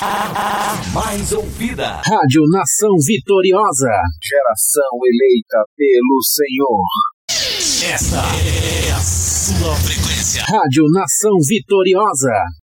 Mais ouvida. Rádio Nação Vitoriosa. Geração eleita pelo Senhor. Esta é a sua frequência. Rádio Nação Vitoriosa.